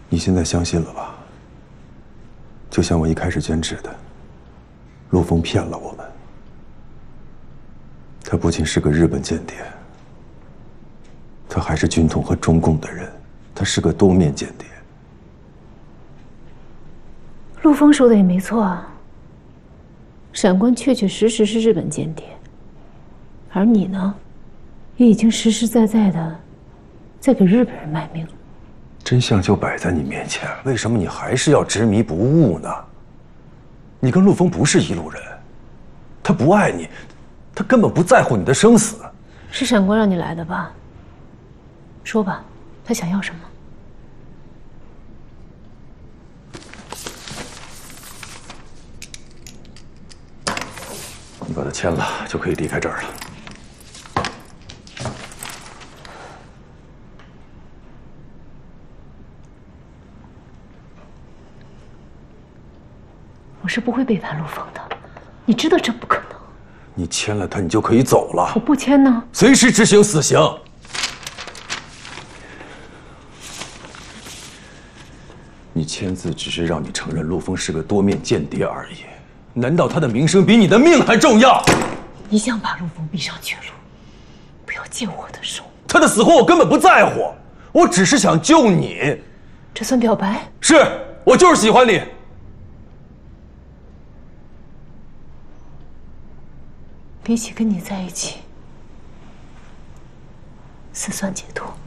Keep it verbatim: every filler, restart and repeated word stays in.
你现在相信了吧？就像我一开始坚持的，陆枫骗了我们。他不仅是个日本间谍，他还是军统和中共的人，他是个多面间谍。 陆枫说的也没错啊，闪光确确实实是日本间谍，而你呢，也已经实实在在的在给日本人卖命。 真相就摆在你面前，为什么你还是要执迷不悟呢？你跟陆枫不是一路人，他不爱你，他根本不在乎你的生死。 是闪光让你来的吧？说吧，他想要什么？ 你把他签了，就可以离开这儿了。 我是不会背叛陆枫的，你知道这不可能。 你签了他，你就可以走了。 我不签呢， 随时执行死刑。你签字只是让你承认陆枫是个多面间谍而已，难道他的名声比你的命还重要？ 你想把陆枫逼上绝路，不要借我的手。 他的死活我根本不在乎，我只是想救你。 这算表白？ 是，我就是喜欢你。 比起跟你在一起，死算解脱。